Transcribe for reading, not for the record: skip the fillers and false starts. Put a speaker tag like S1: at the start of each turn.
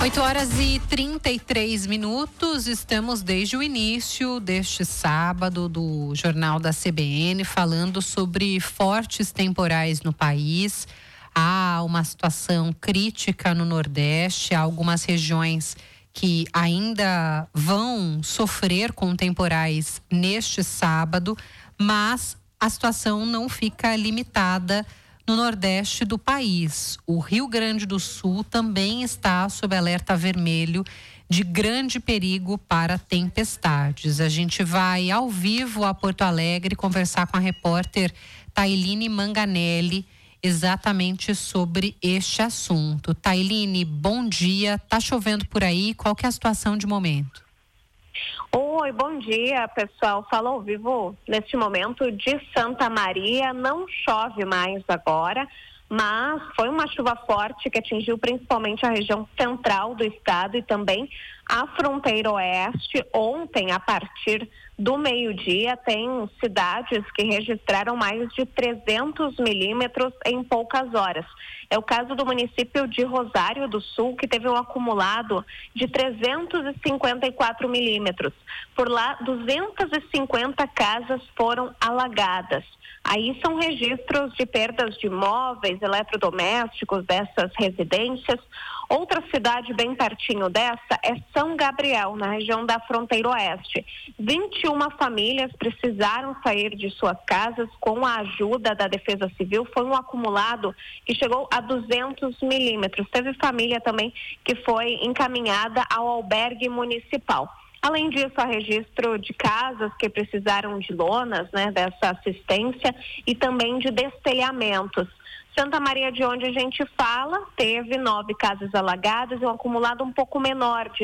S1: 8h33, estamos desde o início deste sábado do Jornal da CBN falando sobre fortes temporais no país. Há uma situação crítica no Nordeste, há algumas regiões que ainda vão sofrer com temporais neste sábado, mas a situação não fica limitada no Nordeste do país. O Rio Grande do Sul também está sob alerta vermelho de grande perigo para tempestades. A gente vai ao vivo a Porto Alegre conversar com a repórter Tailine Manganelli exatamente sobre este assunto. Tailine, bom dia. Tá chovendo por aí? Qual que é a situação de momento?
S2: Oi, bom dia, pessoal. Fala ao vivo neste momento de Santa Maria. Não chove mais agora, mas foi uma chuva forte que atingiu principalmente a região central do estado e também a fronteira oeste. Ontem, a partir do meio-dia, tem cidades que registraram mais de 300 milímetros em poucas horas. É o caso do município de Rosário do Sul, que teve um acumulado de 354 milímetros. Por lá, 250 casas foram alagadas. Aí são registros de perdas de móveis, eletrodomésticos dessas residências. Outra cidade bem pertinho dessa é São Gabriel, na região da fronteira oeste. 21 famílias precisaram sair de suas casas com a ajuda da Defesa Civil. Foi um acumulado que chegou a 200 milímetros. Teve família também que foi encaminhada ao albergue municipal. Além disso, há registro de casas que precisaram de lonas, dessa assistência e também de destelhamentos. Santa Maria, de onde a gente fala, teve 9 casas alagadas e um acumulado um pouco menor de